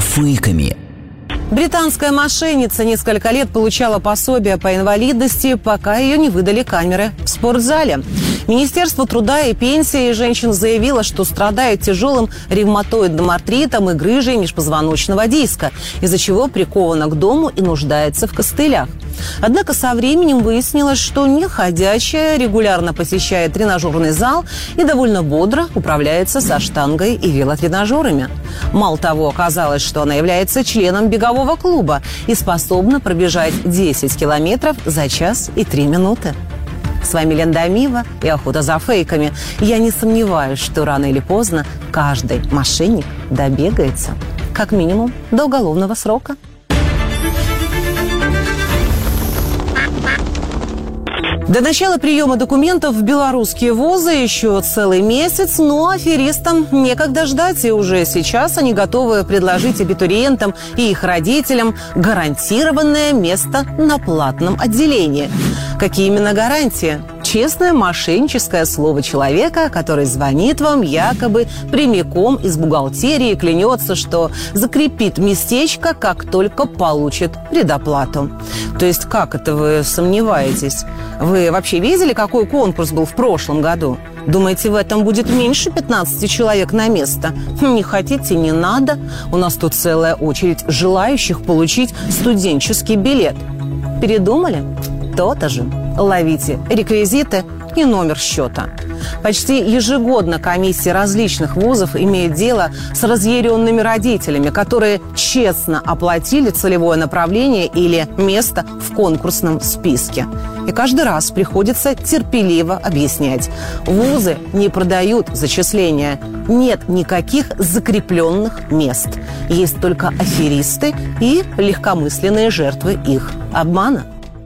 фейками. Британская мошенница несколько лет получала пособие по инвалидности, пока ее не выдали камеры в спортзале. Министерство труда и пенсии женщин заявило, что страдает тяжелым ревматоидным артритом и грыжей межпозвоночного диска, из-за чего прикована к дому и нуждается в костылях. Однако со временем выяснилось, что неходячая регулярно посещает тренажерный зал и довольно бодро управляется со штангой и велотренажерами. Мало того, оказалось, что она является членом бегового клуба и способна пробежать 10 километров за час и 3 минуты. С вами Лена Дамиева и «Охота за фейками». Я не сомневаюсь, что рано или поздно каждый мошенник добегается. Как минимум до уголовного срока. До начала приема документов в белорусские вузы еще целый месяц, но аферистам некогда ждать, и уже сейчас они готовы предложить абитуриентам и их родителям гарантированное место на платном отделении. Какие именно гарантии? Честное мошенническое слово человека, который звонит вам якобы прямиком из бухгалтерии и клянется, что закрепит местечко, как только получит предоплату. То есть как это вы сомневаетесь? Вы вообще видели, какой конкурс был в прошлом году? Думаете, в этом будет меньше 15 человек на место? Не хотите, не надо. У нас тут целая очередь желающих получить студенческий билет. Передумали? То-то же. Ловите реквизиты и номер счета. Почти ежегодно комиссии различных вузов имеют дело с разъяренными родителями, которые честно оплатили целевое направление или место в конкурсном списке. И каждый раз приходится терпеливо объяснять. Вузы не продают зачисления. Нет никаких закрепленных мест. Есть только аферисты и легкомысленные жертвы их обмана.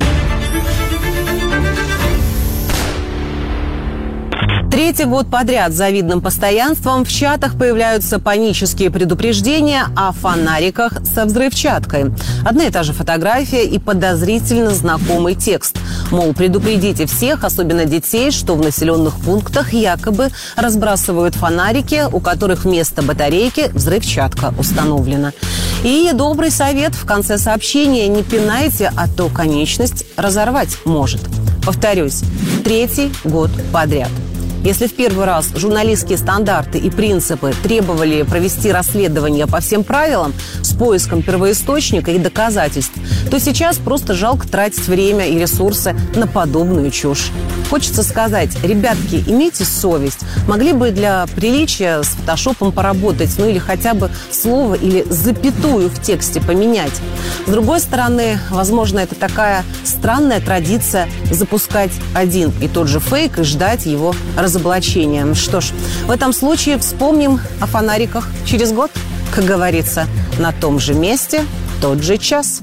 Третий год подряд с завидным постоянством в чатах появляются панические предупреждения о фонариках со взрывчаткой. Одна и та же фотография и подозрительно знакомый текст. Мол, предупредите всех, особенно детей, что в населенных пунктах якобы разбрасывают фонарики, у которых вместо батарейки взрывчатка установлена. И добрый совет в конце сообщения: не пинайте, а то конечность разорвать может. Повторюсь, третий год подряд. Если в первый раз журналистские стандарты и принципы требовали провести расследование по всем правилам с поиском первоисточника и доказательств, то сейчас просто жалко тратить время и ресурсы на подобную чушь. Хочется сказать: ребятки, имейте совесть. Могли бы для приличия с фотошопом поработать, ну или хотя бы слово или запятую в тексте поменять. С другой стороны, возможно, это такая странная традиция запускать один и тот же фейк и ждать его разоблачения. Что ж, в этом случае вспомним о фонариках через год. Как говорится, на том же месте, тот же час.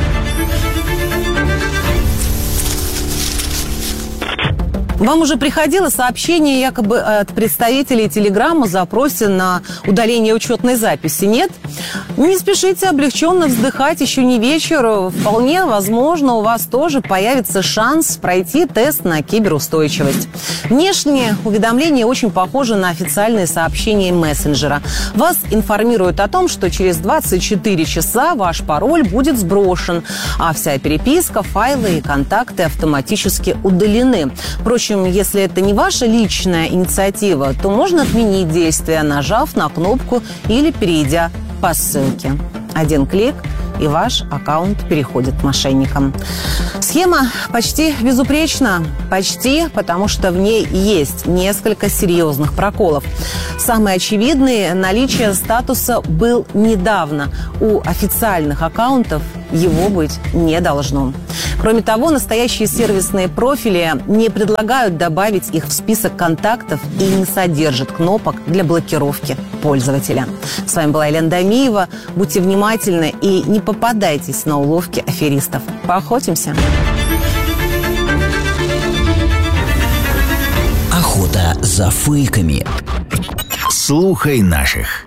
Вам уже приходило сообщение якобы от представителей Телеграма о запросе на удаление учетной записи? Нет? Не спешите облегченно вздыхать, еще не вечер. Вполне возможно, у вас тоже появится шанс пройти тест на киберустойчивость. Внешнее уведомление очень похоже на официальные сообщения мессенджера. Вас информируют о том, что через 24 часа ваш пароль будет сброшен, а вся переписка, файлы и контакты автоматически удалены. Впрочем, если это не ваша личная инициатива, то можно отменить действие, нажав на кнопку или перейдя по ссылке. Один клик, и ваш аккаунт переходит к мошенникам. Схема почти безупречна. Почти, потому что в ней есть несколько серьезных проколов. Самый очевидный – наличие статуса «был недавно». У официальных аккаунтов его быть не должно. Кроме того, настоящие сервисные профили не предлагают добавить их в список контактов и не содержат кнопок для блокировки пользователя. С вами была Лена Дамиева. Будьте внимательны и не попадайтесь на уловки аферистов. Поохотимся. Охота за фейками. Слухай наших.